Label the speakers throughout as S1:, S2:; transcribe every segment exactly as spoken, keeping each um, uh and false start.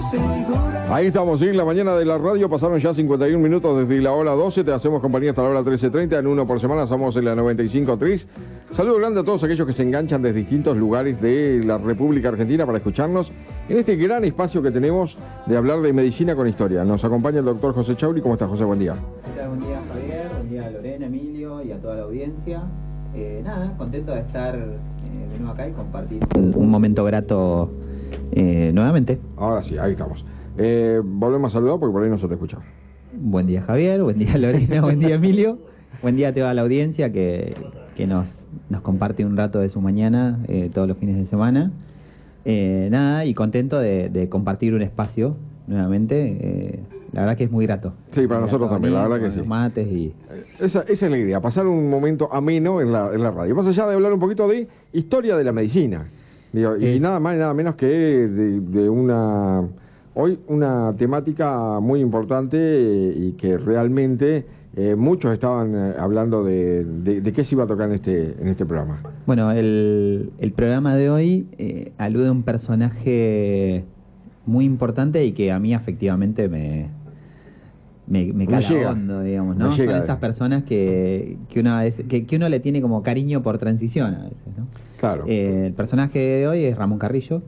S1: Ahí estamos, sí, la mañana de la radio, pasaron ya cincuenta y un minutos desde la hora doce, te hacemos compañía hasta la hora trece treinta, en uno por semana, somos en la noventa y cinco Tris. Saludo grande a todos aquellos que se enganchan desde distintos lugares de la República Argentina para escucharnos en este gran espacio que tenemos de hablar de medicina con historia. Nos acompaña el doctor José Chauri. ¿Cómo estás, José? Buen día.
S2: Buen día, Javier, buen día, Lorena, Emilio y a toda la audiencia. Eh, nada, contento de estar eh, de nuevo acá y compartir un, un momento grato eh, nuevamente.
S1: Ahora sí, ahí estamos. Eh, volvemos a saludar porque por ahí no se te escucha.
S2: Buen día, Javier, buen día, Lorena, buen día, Emilio. Buen día a toda la audiencia que, que nos, nos comparte un rato de su mañana eh, todos los fines de semana. Eh, nada, y contento de, de compartir un espacio nuevamente. Eh, la verdad que es muy grato.
S1: Sí, para nosotros también, la verdad que sí.
S2: Los mates y...
S1: Esa, esa es la idea, pasar un momento ameno en la, en la radio. Más allá de hablar un poquito de historia de la medicina. Digo, y
S2: Eh.
S1: nada más y nada menos que de, de una... Hoy una temática muy importante eh, y que realmente eh, muchos estaban eh, hablando de, de, de qué se iba a tocar en este, en este programa.
S2: Bueno, el, el programa de hoy eh, alude a un personaje muy importante y que a mí afectivamente me, me, me cala
S1: llega.
S2: hondo, digamos, ¿no?
S1: Me
S2: Son
S1: llega.
S2: esas personas que, que, una vez, que, que uno le tiene como cariño por transición a veces, ¿no?
S1: Claro.
S2: Eh, el personaje de hoy es Ramón Carrillo.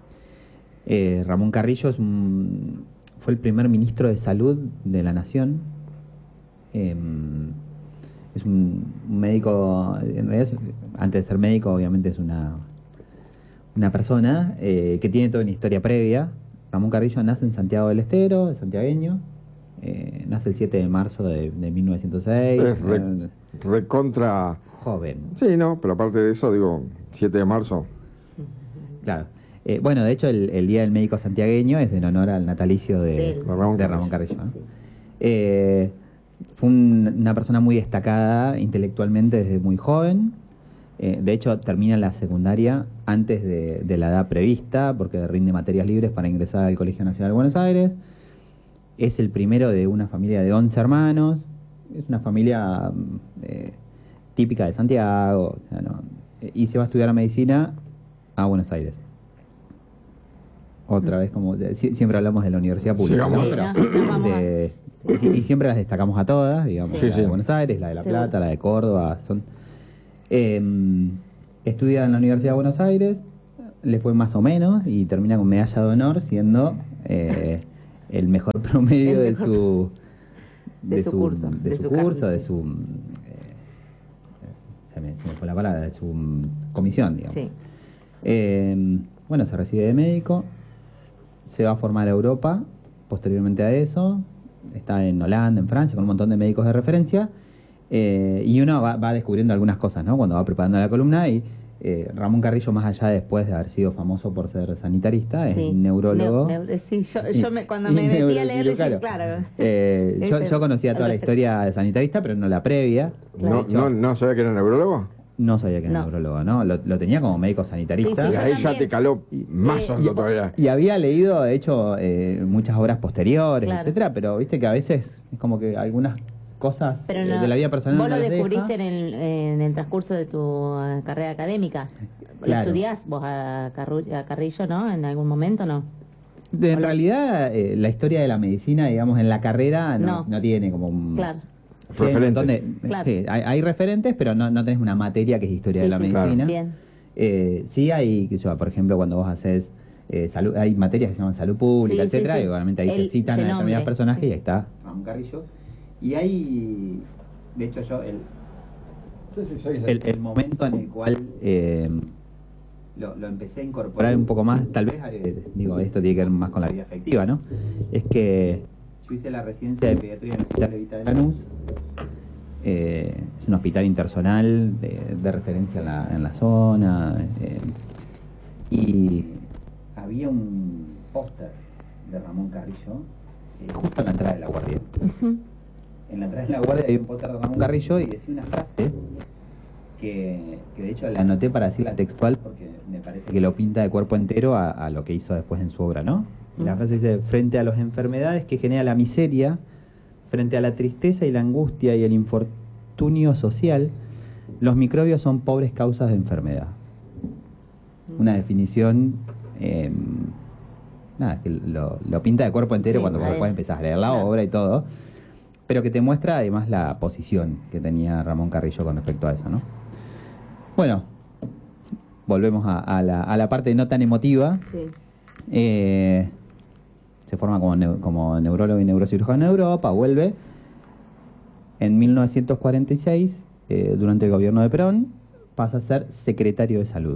S2: Eh, Ramón Carrillo es un, fue el primer ministro de Salud de la Nación. Eh, es un, un médico, en realidad, es, antes de ser médico, obviamente es una, una persona eh, que tiene toda una historia previa. Ramón Carrillo nace en Santiago del Estero, es santiagueño. Eh, nace el siete de marzo de, de mil novecientos seis.
S1: Es re,
S2: eh,
S1: recontra...
S2: joven.
S1: Sí, no, pero aparte de eso, digo, siete de marzo.
S2: Claro. Eh, bueno, de hecho, el, el Día del Médico Santiagueño es en honor al natalicio de,
S1: de Ramón,
S2: de Ramón Carrillo, ¿no?
S3: Sí.
S2: Eh, fue un, una persona muy destacada intelectualmente desde muy joven. Eh, de hecho, termina la secundaria antes de, de la edad prevista, porque rinde materias libres para ingresar al Colegio Nacional de Buenos Aires. Es el primero de una familia de once hermanos. Es una familia eh, típica de Santiago. O sea, ¿no? Y se va a estudiar medicina a Buenos Aires. Otra vez, como de, si, siempre hablamos de la universidad pública,
S1: Sí,
S2: ¿no?
S3: sí,
S2: Pero,
S3: no, no vamos a-
S2: de- y, y siempre las destacamos a todas, digamos,
S3: Sí.
S2: la
S1: Sí,
S2: de
S1: sí.
S2: Buenos Aires, la de La
S3: Seguro.
S2: Plata, la de Córdoba, son eh, estudia en la Universidad de Buenos Aires, le fue más o menos y termina con medalla de honor siendo eh, el mejor promedio
S3: El
S2: de
S3: mejor
S2: su
S3: de su curso,
S2: de
S3: de
S2: su
S3: su
S2: curso,
S3: carne,
S2: de
S3: sí.
S2: su eh, se, me, se me fue la palabra, de su mm, comisión, digamos.
S3: Sí.
S2: Eh, bueno, se recibe de médico, se va a formar a Europa, posteriormente a eso, está en Holanda, en Francia, con un montón de médicos de referencia, eh, y uno va, va descubriendo algunas cosas, ¿no? Cuando va preparando la columna, y eh, Ramón Carrillo, más allá después de haber sido famoso por ser sanitarista,
S3: Sí.
S2: es neurólogo.
S3: Neu- neu- sí, yo, yo me, cuando
S2: Y
S3: me metí a leer,
S2: neurocirujano.
S3: dije, claro.
S2: Eh, yo,
S3: Ese-
S2: yo conocía toda la
S3: el
S2: historia de sanitarista, pero no la previa.
S3: Claro.
S1: ¿No,
S2: De hecho,
S1: no, ¿No sabía que era neurólogo?
S2: no sabía que era
S3: No.
S2: neurólogo, ¿no? Lo, lo tenía como médico sanitarista.
S3: Sí,
S1: Y
S3: sí, yo
S1: ahí ya
S3: también.
S1: te caló más
S3: Eh,
S1: hondo todavía.
S2: Y había leído, de hecho, eh, muchas obras posteriores,
S3: Claro.
S2: etcétera, pero viste que a veces es como que algunas cosas
S3: Pero
S2: eh,
S3: no,
S2: de la vida personal
S3: vos
S2: no
S3: lo
S2: las
S3: descubriste
S2: deja.
S3: en el, en el transcurso de tu eh, carrera académica. ¿Lo
S2: Claro.
S3: estudiás vos a, Carru- a Carrillo, no? ¿En algún momento, no?
S2: De- en
S3: Hola.
S2: realidad, eh, la historia de la medicina, digamos, en la carrera no,
S3: No.
S2: no tiene como un...
S3: Claro.
S2: Sí, hay un montón de-
S1: Referentes.
S3: Claro.
S2: sí, hay, hay referentes, pero no, no tenés una materia que es historia
S3: Sí,
S2: de la
S3: sí,
S2: medicina.
S3: Bien.
S2: Eh, sí hay, qué sé yo, por ejemplo, cuando vos haces eh, salud, hay materias que se llaman salud pública,
S3: Sí, sí,
S2: etcétera,
S3: sí.
S2: y obviamente ahí
S3: El-
S2: se citan
S3: ese
S2: a determinados
S3: nombre,
S2: personajes
S3: sí.
S2: y ahí está Ramón Carrillo. Y hay, de hecho, yo el, el, el momento en el cual eh, lo, lo empecé a incorporar un poco más, tal vez, eh, digo, esto tiene que ver más con la vida afectiva, ¿no? Es que yo hice la residencia de pediatría en el Hospital Evita de Lanús. Eh, es un hospital intersonal de, de referencia en la, en la zona. eh, y había un póster de Ramón Carrillo eh, justo en la entrada de la guardia.
S3: Ujú.
S2: En la entrada de la guardia había un póster de Ramón Carrillo y decía una frase que, que de hecho la anoté para decirla textual porque me parece que lo pinta de cuerpo entero a, a lo que hizo después en su obra, ¿no? Y la frase dice: frente a las enfermedades que genera la miseria, frente a la tristeza y la angustia y el infortunio social, los microbios son pobres causas de enfermedad. Una definición eh, nada, que lo, lo pinta de cuerpo entero, sí, cuando vos después empezás a leer la claro. obra y todo, pero que te muestra además la posición que tenía Ramón Carrillo con respecto a eso, ¿no? Bueno, volvemos a, a, la, a la parte no tan emotiva.
S3: Sí.
S2: Eh, se forma como, neu, como neurólogo y neurocirujano en Europa, vuelve. En mil novecientos cuarenta y seis, eh, durante el gobierno de Perón, pasa a ser secretario de salud.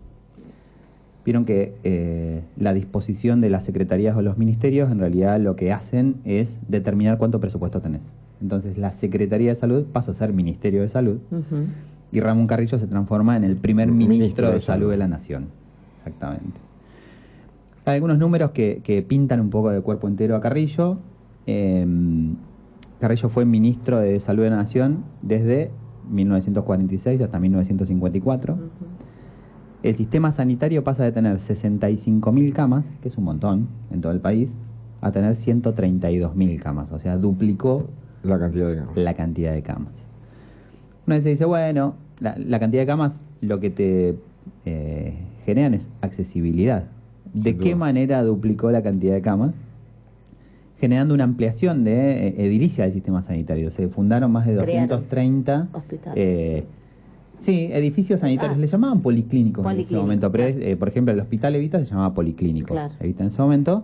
S2: Vieron que eh, la disposición de las secretarías o los ministerios en realidad lo que hacen es determinar cuánto presupuesto tenés. Entonces la Secretaría de Salud pasa a ser Ministerio de Salud uh-huh. y Ramón Carrillo se transforma en el primer ministro, ministro de, de Salud de la Nación. Exactamente. Hay algunos números que, que pintan un poco de cuerpo entero a Carrillo. Eh, Carrillo fue ministro de Salud de la Nación desde mil novecientos cuarenta y seis hasta mil novecientos cincuenta y cuatro. Uh-huh. El sistema sanitario pasa de tener sesenta y cinco mil camas, que es un montón en todo el país, a tener ciento treinta y dos mil camas. O sea, duplicó
S1: la cantidad de camas.
S2: La cantidad de camas. Una vez se dice, bueno, la, la cantidad de camas lo que te eh, generan es accesibilidad. ¿De Sin qué duda. manera duplicó la cantidad de camas? Generando una ampliación de eh, edilicia del sistema sanitario. Se fundaron más de doscientos treinta
S3: hospitales.
S2: Eh, sí, edificios sanitarios. Ah. Le llamaban policlínicos Policlínico, en ese momento. Pero, claro. eh, por ejemplo, el Hospital Evita se llamaba Policlínico.
S3: Claro.
S2: Evita en ese momento.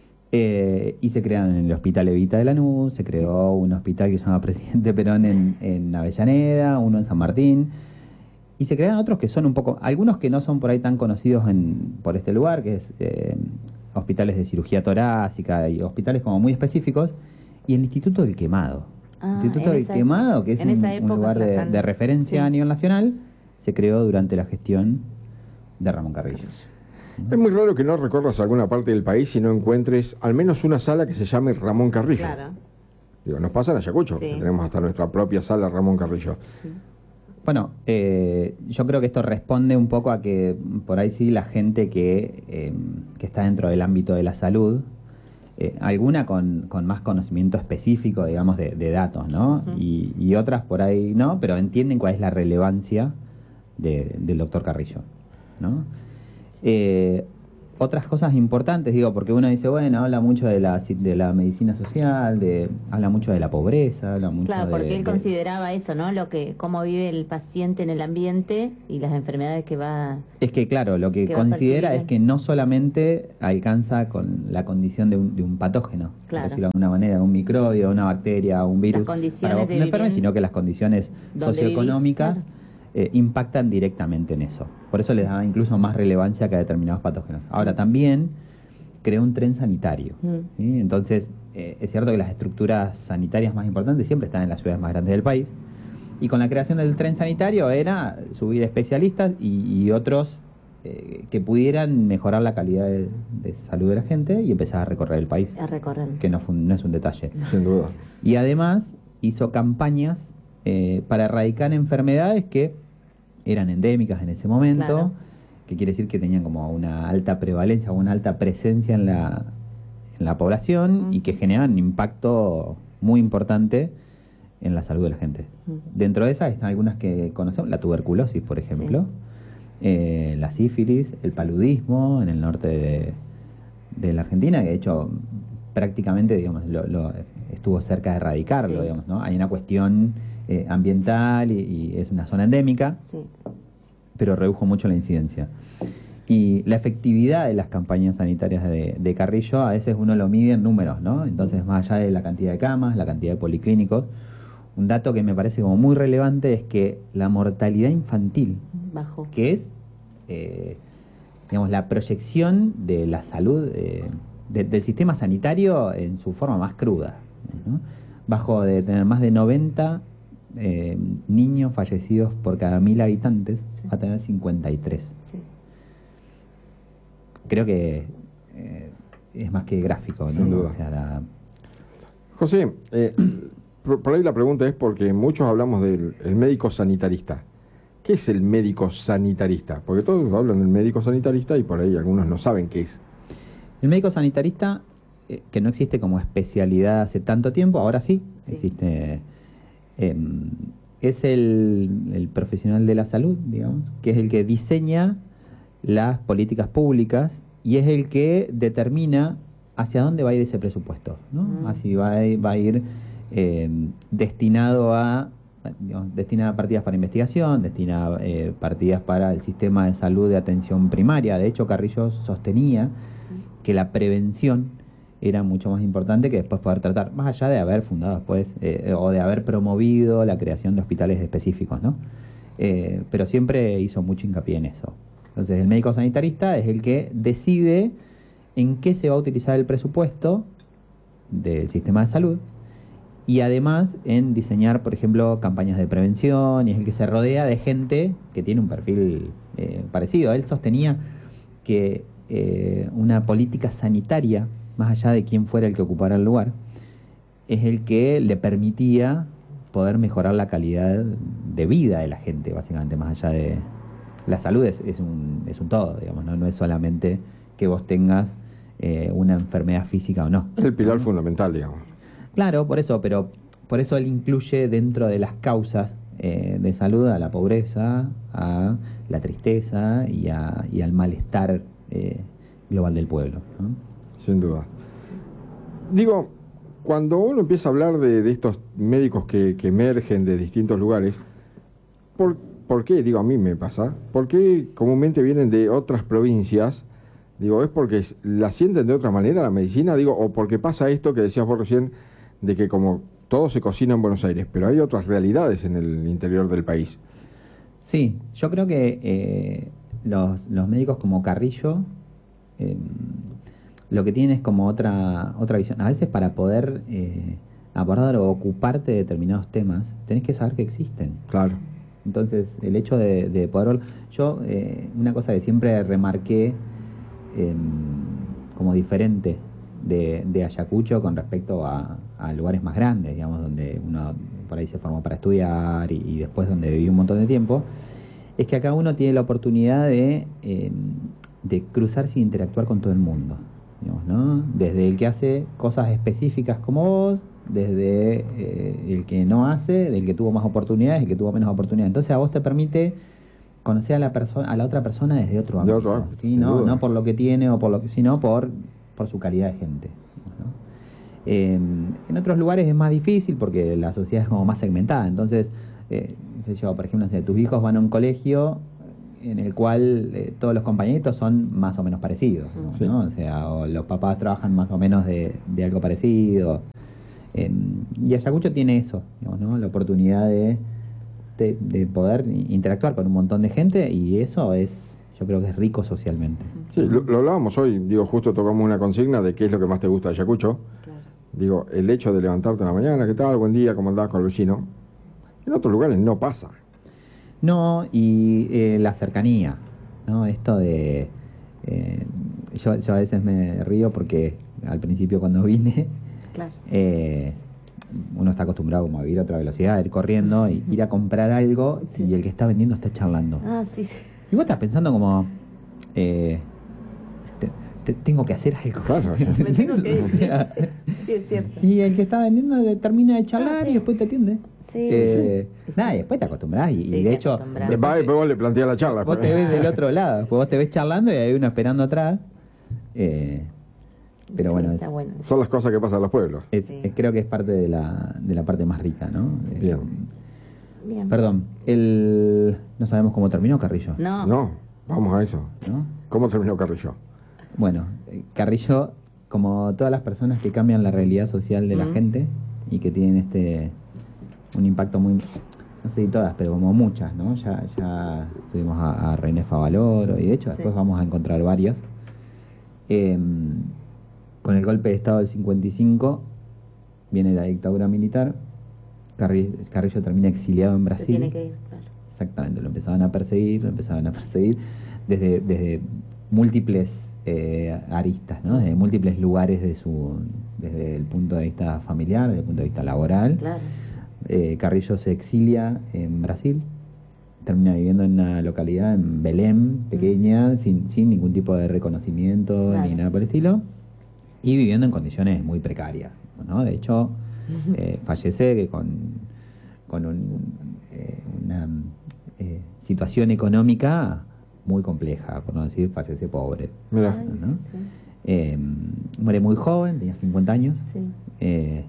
S2: Eh, y se crearon en el Hospital Evita de Lanús, se creó sí. un hospital que se llama Presidente Perón en, en Avellaneda, uno en San Martín. Y se crearon otros que son un poco, algunos que no son por ahí tan conocidos en, por este lugar, que es eh, hospitales de cirugía torácica y hospitales como muy específicos, y el Instituto del Quemado.
S3: Ah,
S2: el Instituto del Quemado, que es un, un lugar de, de referencia sí. a nivel nacional, se creó durante la gestión de Ramón Carrillo.
S1: Es muy raro que no recorras alguna parte del país y no encuentres al menos una sala que se llame Ramón Carrillo.
S3: Claro.
S1: Digo, nos pasa en Ayacucho, sí. que tenemos hasta nuestra propia sala Ramón Carrillo.
S2: Sí. Bueno, eh, yo creo que esto responde un poco a que por ahí sí la gente que, eh, que está dentro del ámbito de la salud, eh, alguna con, con más conocimiento específico, digamos, de, de datos, ¿no? Uh-huh. y, y otras por ahí no, pero entienden cuál es la relevancia de, del doctor Carrillo, ¿no? Eh, otras cosas importantes, digo, porque uno dice, bueno, habla mucho de la, de la medicina social, de, habla mucho de la pobreza, habla mucho
S3: claro,
S2: de...
S3: porque él
S2: de,
S3: consideraba eso, ¿no? Lo que, cómo vive el paciente en el ambiente y las enfermedades que va...
S2: Es que, claro, lo que, que considera es que no solamente alcanza con la condición de un, de un patógeno,
S3: claro.
S2: por decirlo de alguna manera, un microbio, una bacteria, un virus,
S3: para que
S2: no enferme, sino que las condiciones socioeconómicas... Vivís, claro. Eh, impactan directamente en eso. Por eso les da incluso más relevancia que a determinados patógenos. Ahora, también creó un tren sanitario. Mm. ¿sí? Entonces, eh, es cierto que las estructuras sanitarias más importantes siempre están en las ciudades más grandes del país. Y con la creación del tren sanitario era subir especialistas y, y otros eh, que pudieran mejorar la calidad de, de salud de la gente y empezar a recorrer el país.
S3: A recorrer.
S2: Que no, fue, no es un detalle.
S1: Sin duda.
S2: Y además hizo campañas Eh, para erradicar enfermedades que eran endémicas en ese momento, claro. que quiere decir que tenían como una alta prevalencia o una alta presencia en la, en la población uh-huh. y que generaban un impacto muy importante en la salud de la gente. Uh-huh. Dentro de esas están algunas que conocemos, la tuberculosis, por ejemplo, sí. eh, la sífilis, el paludismo en el norte de, de la Argentina, que de hecho prácticamente digamos, lo, lo estuvo cerca de erradicarlo. Sí. Digamos, ¿no? Hay una cuestión Eh, ambiental y, y es una zona endémica,
S3: sí.
S2: pero redujo mucho la incidencia. Y la efectividad de las campañas sanitarias de, de Carrillo, a veces uno lo mide en números, ¿no? Entonces, más allá de la cantidad de camas, la cantidad de policlínicos, un dato que me parece como muy relevante es que la mortalidad infantil,
S3: Bajo.
S2: que es, eh, digamos, la proyección de la salud eh, de, del sistema sanitario en su forma más cruda, ¿no? Bajo de tener más de noventa Eh, niños fallecidos por cada mil habitantes, sí. a tener cincuenta y tres.
S3: Sí.
S2: Creo que eh, es más que gráfico, ¿no?
S1: Sin duda.
S2: O sea, la...
S1: José, eh, por, por ahí la pregunta es porque muchos hablamos del el médico sanitarista. ¿Qué es el médico sanitarista? Porque todos hablan del médico sanitarista y por ahí algunos no saben qué es.
S2: El médico sanitarista, eh, que no existe como especialidad hace tanto tiempo, ahora sí, sí. existe... Eh, es el, el profesional de la salud, digamos, que es el que diseña las políticas públicas y es el que determina hacia dónde va a ir ese presupuesto, ¿no? Mm. Así va a ir, va a ir eh, destinado a digamos, destina partidas para investigación, destina eh, partidas para el sistema de salud de atención primaria. De hecho, Carrillo sostenía sí. que la prevención era mucho más importante que después poder tratar, más allá de haber fundado después eh, o de haber promovido la creación de hospitales específicos, ¿no? Eh, pero siempre hizo mucho hincapié en eso. Entonces, el médico sanitarista es el que decide en qué se va a utilizar el presupuesto del sistema de salud y además en diseñar, por ejemplo, campañas de prevención, y es el que se rodea de gente que tiene un perfil eh, parecido. Él sostenía que eh, una política sanitaria, más allá de quién fuera el que ocupara el lugar, es el que le permitía poder mejorar la calidad de vida de la gente, básicamente, más allá de... La salud es, es, un, es un todo, digamos, ¿no? No es solamente que vos tengas eh, una enfermedad física o no.
S1: Es el pilar ¿no? fundamental, digamos.
S2: Claro, por eso, pero por eso él incluye dentro de las causas eh, de salud a la pobreza, a la tristeza y, a, y al malestar eh, global del pueblo, ¿no?
S1: Sin duda. Digo, cuando uno empieza a hablar de, de estos médicos que, que emergen de distintos lugares, ¿por, ¿por qué? Digo, a mí me pasa. ¿Por qué comúnmente vienen de otras provincias? Digo, ¿es porque la sienten de otra manera la medicina? Digo, o porque pasa esto que decías vos recién, de que como todo se cocina en Buenos Aires, pero hay otras realidades en el interior del país.
S2: Sí, yo creo que eh, los, los médicos como Carrillo eh, lo que tienen es como otra otra visión. A veces para poder eh, abordar o ocuparte de determinados temas, tenés que saber que existen.
S1: Claro.
S2: Entonces, el hecho de, de poder... Yo, eh, una cosa que siempre remarqué eh, como diferente de, de Ayacucho con respecto a, a lugares más grandes, digamos, donde uno por ahí se formó para estudiar y, y después donde viví un montón de tiempo, es que acá uno tiene la oportunidad de, eh, de cruzarse e interactuar con todo el mundo, digamos, ¿no? Desde el que hace cosas específicas como vos, desde eh, el que no hace, del que tuvo más oportunidades, el que tuvo menos oportunidades. Entonces a vos te permite conocer a la persona, a la otra persona desde otro ámbito,
S1: de otro ámbito,
S2: ¿sí? No, no por lo que tiene o por lo que, sino por por su calidad de gente, ¿no? Eh, en otros lugares es más difícil porque la sociedad es como más segmentada. Entonces, eh, sé yo, por ejemplo, si tus hijos van a un colegio en el cual eh, todos los compañeritos son más o menos parecidos, ¿no? Sí. ¿no? O sea, o los papás trabajan más o menos de, de algo parecido. Eh, y Ayacucho tiene eso, digamos, ¿no? La oportunidad de, de, de poder interactuar con un montón de gente, y eso es, yo creo que es rico socialmente.
S1: Sí, lo, lo hablábamos hoy, digo, justo tocamos una consigna de qué es lo que más te gusta de Ayacucho. Claro. Digo, el hecho de levantarte en la mañana, ¿qué tal? Buen día, ¿cómo andás con el vecino? En otros lugares no pasa.
S2: No, y eh, la cercanía, ¿no? Esto de... Eh, yo, yo a veces me río porque al principio cuando vine, claro. eh, uno está acostumbrado como a vivir a otra velocidad, a ir corriendo, y ir a comprar algo, sí. y el que está vendiendo está charlando.
S3: Ah, sí, sí.
S2: Y vos estás pensando como... Eh, te, te, tengo que hacer algo.
S1: Claro.
S3: Me tengo que ir. Sí, es cierto.
S2: Y el que está vendiendo termina de charlar ah, sí. y después te atiende.
S3: Sí.
S2: Eh,
S3: sí.
S2: Nada, y después te acostumbrás. Y,
S3: sí,
S2: y de hecho...
S1: Después, va, después vos le planteás la charla.
S2: Vos te ves del otro lado. Después vos te ves charlando y hay uno esperando atrás. Eh, pero
S3: sí,
S2: bueno,
S3: está
S2: es,
S3: bueno.
S1: Son las cosas que pasan en los pueblos.
S2: Es,
S3: sí.
S2: es, creo que es parte de la, de la parte más rica, ¿no?
S1: Bien.
S2: Eh,
S3: Bien.
S2: Perdón, el, no sabemos cómo terminó Carrillo.
S3: No.
S1: No, vamos a eso.
S2: ¿No?
S1: ¿Cómo terminó Carrillo?
S2: Bueno, Carrillo, como todas las personas que cambian la realidad social de la uh-huh. gente y que tienen este un impacto muy, no sé si todas, pero como muchas, ¿no? Ya, ya tuvimos a, a René Favaloro y de hecho sí. después vamos a encontrar varios. Eh, con el golpe de Estado del cincuenta y cinco viene la dictadura militar. Carrillo, Carrillo termina exiliado en Brasil.
S3: Se tiene que ir, claro.
S2: Exactamente, lo empezaban a perseguir, lo empezaban a perseguir desde, desde múltiples eh, aristas, ¿no? Desde múltiples lugares de su, desde el punto de vista familiar, desde el punto de vista laboral.
S3: Claro.
S2: Eh, Carrillo se exilia en Brasil, termina viviendo en una localidad en Belém, pequeña, mm. sin, sin ningún tipo de reconocimiento claro. ni nada por el estilo, y viviendo en condiciones muy precarias, ¿no? De hecho, eh, fallece con, con un, eh, una eh, situación económica muy compleja, por no decir fallece pobre.
S1: Mira.
S3: Ay,
S2: ¿no?
S3: sí.
S2: Eh, muere muy joven, tenía cincuenta años.
S3: Sí.
S2: Eh,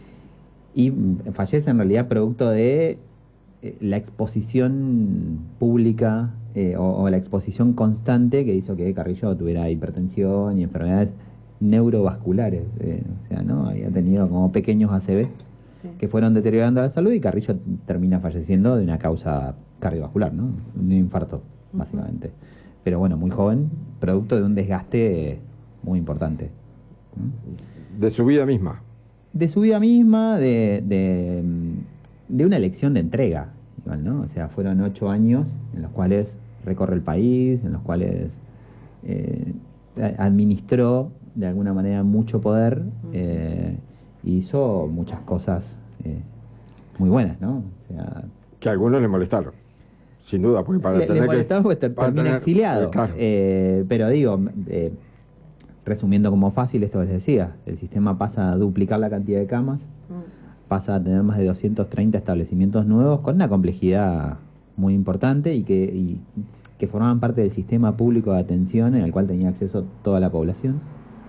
S2: y fallece en realidad producto de eh, la exposición pública eh, o, o la exposición constante que hizo que Carrillo tuviera hipertensión y enfermedades neurovasculares. Eh, o sea, ¿no? Había tenido como pequeños A C V
S3: Sí.
S2: que fueron deteriorando la salud y Carrillo termina falleciendo de una causa cardiovascular, ¿no? Un infarto, básicamente. Pero bueno, muy joven, producto de un desgaste muy importante. ¿Mm?
S1: De su vida misma.
S2: De su vida misma, de, de, de una elección de entrega, igual, ¿no? O sea, fueron ocho años en los cuales recorre el país, en los cuales eh, administró de alguna manera mucho poder, eh, hizo muchas cosas eh, muy buenas, ¿no? O sea,
S1: Que a algunos le molestaron. Sin duda, porque para
S2: le,
S1: tener
S2: le molestaba
S1: que...
S2: porque ter-
S1: para
S2: termina
S1: tener-
S2: exiliado.
S1: eh, claro.
S2: Eh, pero digo, eh, resumiendo como fácil esto que les decía, el sistema pasa a duplicar la cantidad de camas,
S3: Mm.
S2: pasa a tener más de doscientos treinta establecimientos nuevos con una complejidad muy importante y que, y que formaban parte del sistema público de atención en el cual tenía acceso toda la población.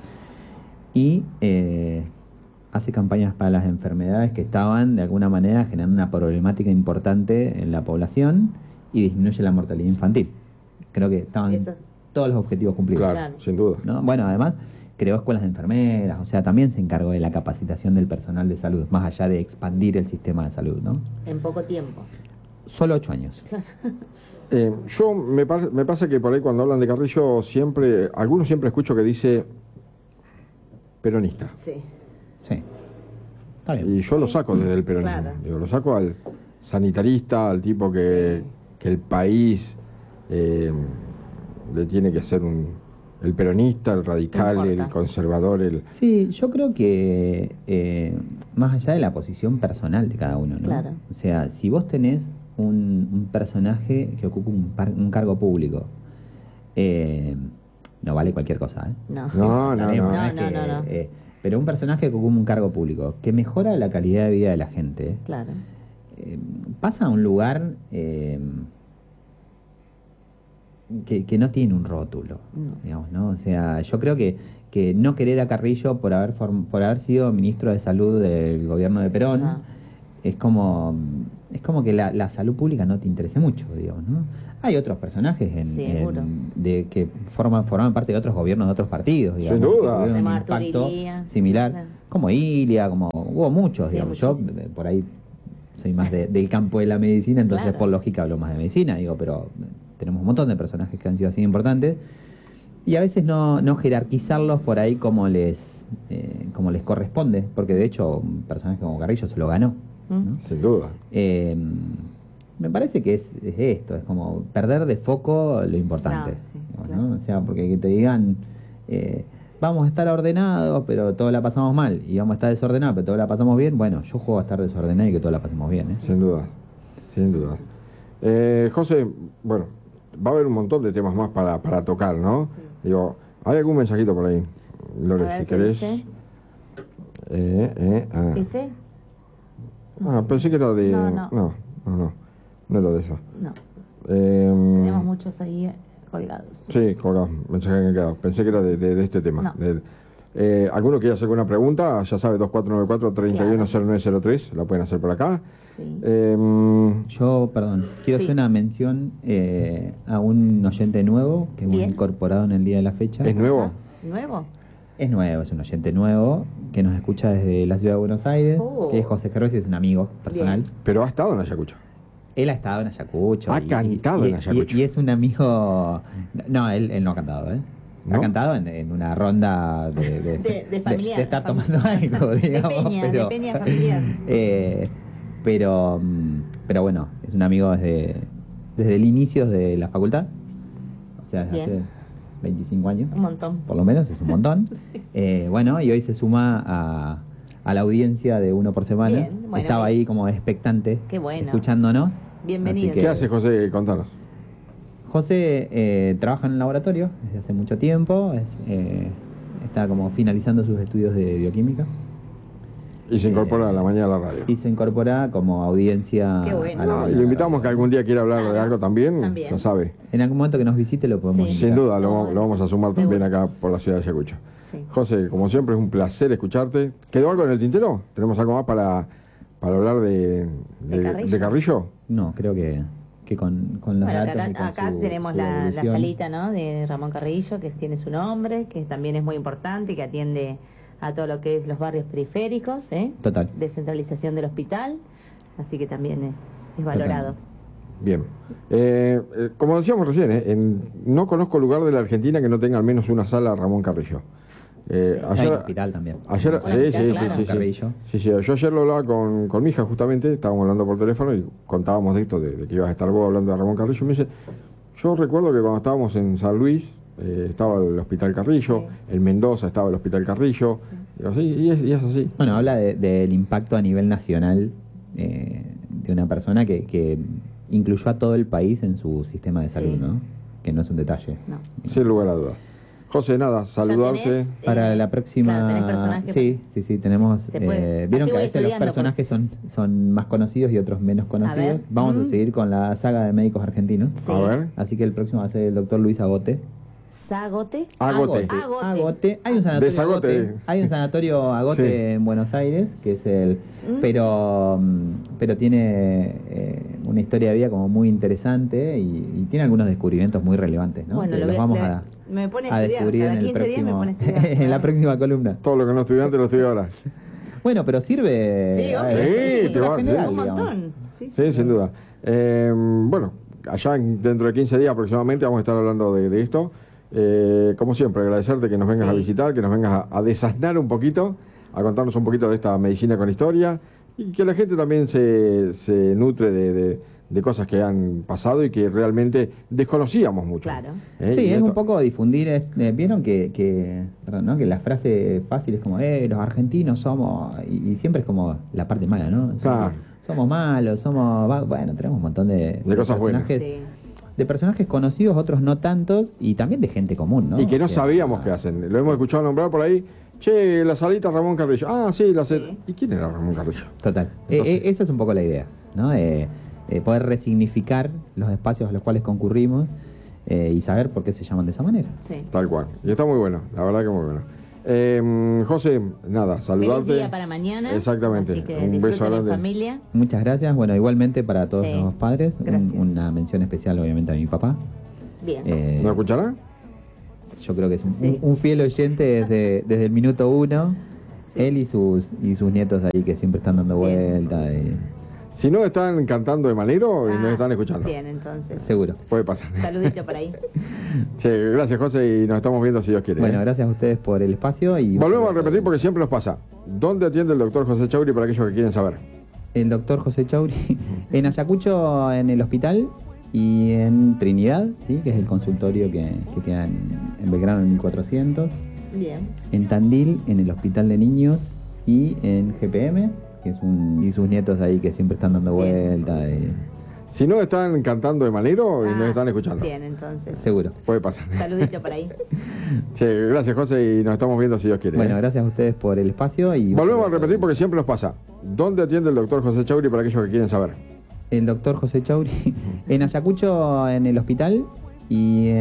S2: Y eh, hace campañas para las enfermedades que estaban de alguna manera generando una problemática importante en la población y disminuye la mortalidad infantil. Creo que estaban
S3: Eso.
S2: todos los objetivos cumplidos.
S1: Claro,
S3: Claro.
S1: sin duda.
S2: ¿No? Bueno, además creó escuelas de enfermeras, o sea, también se encargó de la capacitación del personal de salud, más allá de expandir el sistema de salud, ¿no?
S3: En poco tiempo.
S2: Solo ocho años.
S3: Claro.
S1: Eh, yo me, par- me pasa que por ahí cuando hablan de Carrillo siempre, algunos siempre escucho que dice peronista.
S3: Sí.
S2: Sí. Está bien.
S1: Y yo lo saco desde el peronismo.
S3: Claro.
S1: Digo, lo saco al sanitarista, al tipo que,
S3: Sí.
S1: que el país eh, le tiene que ser un, el peronista, el radical,
S3: No
S1: el
S3: importa.
S1: conservador, el...
S2: Sí, yo creo que eh, más allá de la posición personal de cada uno, ¿no?
S3: Claro.
S2: O sea, si vos tenés un, un personaje que ocupa un, par- un cargo público, eh, no vale cualquier cosa, ¿eh?
S3: No.
S1: No, no,
S2: Sabemos,
S1: no.
S2: es
S3: No, no,
S2: que,
S3: no, no.
S2: eh, pero un personaje que ocupa un cargo público, que mejora la calidad de vida de la gente,
S3: Claro.
S2: eh, pasa a un lugar eh, que, que no tiene un rótulo,
S3: No.
S2: digamos, ¿no? O sea, yo creo que, que no querer a Carrillo por haber form- por haber sido ministro de salud del gobierno de Perón
S3: Ah.
S2: es como es como que la, la salud pública no te interese mucho, digamos, ¿no? Hay otros personajes en,
S3: Seguro.
S2: en- de que forman forman parte de otros gobiernos de otros partidos, digamos,
S1: Sin
S2: que
S1: duda.
S2: tuvieron un
S3: Como
S2: impacto
S3: Arturo Illia.
S2: similar,
S3: Claro.
S2: como Ilia, como hubo muchos,
S3: Sí,
S2: digamos. Yo
S3: muchísimo.
S2: eh, por ahí soy más de- del campo de la medicina, entonces
S3: Claro.
S2: por lógica hablo más de medicina, digo, pero eh, tenemos un montón de personajes que han sido así importantes y a veces no, no jerarquizarlos por ahí como les eh, como les corresponde, porque de hecho un personaje como Carrillo se lo ganó, ¿no?
S3: Mm.
S1: Sin duda.
S2: Eh, me parece que es, es esto, es como perder de foco lo importante.
S3: No, sí,
S2: digamos,
S3: claro.
S2: ¿no? O sea, porque que te digan, eh, vamos a estar ordenados, pero todo la pasamos mal, y vamos a estar desordenados, pero todo la pasamos bien, bueno, yo juego a estar desordenado y que todo la pasemos bien. ¿eh?
S1: Sin duda. Sin duda. Eh, José, bueno, va a haber un montón de temas más para, para tocar, ¿no? Digo, ¿hay algún mensajito por ahí, Lore,
S3: A ver,
S1: si
S3: ¿qué
S1: querés?
S3: dice?
S1: Eh, eh, ah.
S3: ¿Ese?
S1: Ah, pensé que era de...
S3: No, no.
S1: no, no, no, no era de eso.
S3: No.
S1: Eh,
S3: Tenemos muchos ahí colgados.
S1: Sí, colgado, mensaje que han quedado. Pensé que era de, de- de este tema.
S3: No.
S1: De- eh, ¿Alguno quiere hacer alguna pregunta? Ya sabe, dos cuatro nueve cuatro, tres uno cero nueve cero tres, la pueden hacer por acá.
S3: Sí.
S1: Eh,
S2: Yo, perdón, quiero
S3: Sí.
S2: hacer una mención eh, a un oyente nuevo que hemos
S3: Bien.
S2: incorporado en el día de la fecha.
S1: ¿Es nuevo?
S3: ¿Nuevo?
S2: Es nuevo, es un oyente nuevo que nos escucha desde la ciudad de Buenos Aires,
S3: Oh.
S2: que es José Gervais, es un amigo personal.
S3: Bien.
S1: Pero ha estado en Ayacucho.
S2: Él ha estado en Ayacucho.
S1: Ha
S2: y-
S1: cantado
S2: y-
S1: en Ayacucho.
S2: Y, y es un amigo... No, él, él no ha cantado, ¿eh?
S1: ¿No?
S2: Ha cantado en, en una ronda de, de,
S3: De- de familiar,
S2: de estar
S3: de
S2: tomando
S3: familia.
S2: algo,
S3: De
S2: digamos.
S3: peña, de
S2: pero,
S3: peña familiar.
S2: eh, pero, mm, pero bueno, es un amigo desde, desde el inicio de la facultad. O sea, desde
S3: Bien.
S2: hace veinticinco años.
S3: Un montón.
S2: Por lo menos, es un montón.
S3: Sí.
S2: Eh, bueno, y hoy se suma a, a la audiencia de uno por semana.
S3: Bien, bueno,
S2: Estaba
S3: bien.
S2: ahí como expectante,
S3: Qué bueno.
S2: escuchándonos.
S3: Bienvenido.
S2: Así que-
S1: ¿Qué hace, José? Contanos.
S2: José eh, trabaja en el laboratorio desde hace mucho tiempo, es, eh, está como finalizando sus estudios de bioquímica.
S1: Y se incorpora a la mañana a la radio.
S4: Y se incorpora como audiencia.
S3: Qué bueno.
S4: a la-
S1: No,
S4: a
S1: y
S4: la
S1: lo invitamos
S4: radio.
S1: que algún día quiera hablar
S3: Claro.
S1: de algo también,
S3: También.
S1: lo sabe.
S4: En algún momento que nos visite lo podemos
S3: Sí.
S4: invitar.
S1: Sin duda, lo,
S3: No,
S1: lo vamos a sumar
S3: seguro.
S1: también acá por la ciudad de Ayacucho.
S3: Sí.
S1: José, como siempre, es un placer escucharte. ¿Quedó algo en el tintero? ¿Tenemos algo más para, para hablar de,
S3: ¿De
S1: de,
S3: Carrillo?
S1: de Carrillo?
S4: No, creo que, que con, con los
S3: Bueno,
S4: datos
S3: acá,
S4: y con
S3: acá
S4: su-
S3: tenemos
S4: su
S3: la, la
S4: evolución.
S3: salita, ¿no?, de Ramón Carrillo, que tiene su nombre, que también es muy importante, que atiende a todo lo que es los barrios periféricos, ¿eh?
S4: Total.
S3: Descentralización del hospital, así que también es, es valorado.
S1: Bien. Eh, eh, como decíamos recién, eh, en- no conozco lugar de la Argentina que no tenga al menos una sala Ramón Carrillo. Eh,
S3: Sí.
S4: Hay
S1: ayer,
S4: un hospital también.
S1: ayer,
S3: Un
S1: sí,
S3: hospital,
S1: sí,
S3: claro.
S1: sí, sí, sí.
S4: Carrillo.
S1: Sí, sí, yo ayer lo hablaba con, con mi hija justamente, estábamos hablando por teléfono y contábamos de esto, de, de que ibas a estar vos hablando de Ramón Carrillo. Y me dice, yo recuerdo que cuando estábamos en San Luis, eh, estaba el Hospital Carrillo,
S3: Sí.
S1: en Mendoza estaba el Hospital Carrillo, y, así, y, es, y es así.
S4: Bueno, habla de- del impacto a nivel nacional eh, de una persona que, que incluyó a todo el país en su sistema de salud,
S3: Sí.
S4: ¿no? Que no es un detalle.
S3: No.
S1: Sin lugar a dudas. José, nada, saludarte.
S3: tenés?
S4: Para
S3: Eh,
S4: la próxima...
S3: claro, tenés personajes.
S4: Sí, sí, sí, tenemos...
S3: Se puede.
S4: eh, Vieron
S3: Así
S4: que a
S3: voy
S4: veces los
S3: estudiando,
S4: personajes son, son más conocidos y otros menos conocidos.
S3: ver.
S4: Vamos
S3: Mm.
S4: a seguir con la saga de médicos argentinos.
S3: Sí.
S1: A ver.
S4: Así que el próximo va a ser el doctor Luis Agote.
S3: Sagote.
S1: Agote.
S3: Agote.
S4: Agote. Hay un sanatorio
S1: Desagote.
S4: Agote. Hay un sanatorio Agote
S1: Sí.
S4: en Buenos Aires, que es el...
S3: Mm.
S4: Pero, mm, pero tiene eh, una historia de vida como muy interesante y, y tiene algunos descubrimientos muy relevantes, ¿no?
S3: Bueno,
S4: Que
S3: lo
S4: los
S3: voy a-
S4: vamos
S3: le-
S4: a,
S3: me pone a
S4: a
S3: estudiar.
S4: descubrir
S3: Cada
S4: en, el
S3: quince días me
S4: próximo,
S3: pone a estudiar.
S4: en la próxima columna.
S1: Todo lo que no estudiante lo estudio ahora.
S4: Bueno, pero sirve...
S3: Sí,
S4: a
S3: obvio,
S4: ver,
S1: Sí,
S4: es
S1: te
S4: cultura
S1: va-
S4: general,
S3: Un
S4: digamos.
S3: montón. Sí, sí.
S1: Sí, sin duda. Eh, bueno, allá en- dentro de quince días aproximadamente vamos a estar hablando de, de esto. Eh, como siempre, agradecerte que nos vengas
S3: Sí.
S1: a visitar, que nos vengas a, a desasnar un poquito, a contarnos un poquito de esta medicina con historia y que la gente también se, se nutre de, de- de cosas que han pasado y que realmente desconocíamos mucho.
S3: Claro.
S1: ¿Eh?
S4: Sí,
S1: Y
S4: es
S1: esto-
S4: un poco difundir, eh, vieron que, que, perdón, ¿no? que la frase fácil es como, eh, los argentinos somos, y, y siempre es como la parte mala, ¿no? Somos,
S1: Claro.
S4: somos malos, somos, va- bueno, tenemos un montón de,
S1: De cosas buenas.
S4: personajes,
S3: Sí.
S4: de personajes conocidos, otros no tantos, y también de gente común, ¿no?
S1: Y que no
S4: O sea,
S1: sabíamos qué hacen. Lo hemos escuchado nombrar por ahí. Che, la salita Ramón Carrillo. Ah, sí, la salita.
S3: Sí.
S1: ¿Y quién era Ramón Carrillo?
S4: Total. Eh,
S1: Entonces-
S4: eh, esa es un poco la idea, ¿no? Eh, eh, poder resignificar los espacios a los cuales concurrimos eh, y saber por qué se llaman de esa manera.
S3: Sí.
S1: Tal cual. Y está muy bueno, la verdad que muy bueno. Eh, José, nada, saludarte.
S3: Feliz día para mañana.
S1: Exactamente.
S3: Así que
S1: Un
S3: disfruten
S1: beso
S3: en
S1: grande.
S3: familia.
S4: Muchas gracias. Bueno, igualmente para todos
S3: Sí.
S4: los padres, un-
S3: Gracias.
S4: una mención especial obviamente a mi papá.
S3: Bien.
S4: Eh,
S1: ¿No escuchará?
S4: yo creo que es un,
S3: Sí.
S4: un- un fiel oyente desde, desde el minuto uno.
S3: Sí.
S4: Él y sus y sus nietos ahí que siempre están dando
S3: Bien.
S4: vuelta. y-
S1: Si no están cantando de manero y
S3: Ah,
S1: nos están escuchando.
S3: Bien, entonces.
S4: Seguro.
S1: Puede pasar.
S3: Saludito por ahí.
S1: Sí, gracias José y nos estamos viendo si Dios quiere.
S4: Bueno,
S1: ¿eh?
S4: gracias a ustedes por el espacio y
S1: Volvemos a repetir porque siempre nos pasa. ¿Dónde atiende el doctor José Chauri para aquellos que quieren saber?
S4: el doctor José Chauri en Ayacucho en el hospital y en Trinidad, sí, que es el consultorio que, que queda en, en Belgrano en mil cuatrocientos,
S3: Bien.
S4: en Tandil en el hospital de niños y en G P M, que es un y sus nietos ahí que siempre están dando
S3: Bien.
S4: vuelta. y-
S1: Si no están cantando de manero y
S3: Ah,
S1: nos están escuchando.
S3: Bien, entonces.
S4: Seguro.
S1: Puede pasar.
S3: Saludito por ahí.
S1: Sí, gracias José y nos estamos viendo si Dios quiere.
S4: Bueno,
S1: ¿eh?
S4: gracias a ustedes por el espacio y
S1: Volvemos a repetir porque siempre nos pasa. ¿Dónde atiende el doctor José Chauri para aquellos que quieren saber?
S4: el doctor José Chauri en Ayacucho en el hospital y en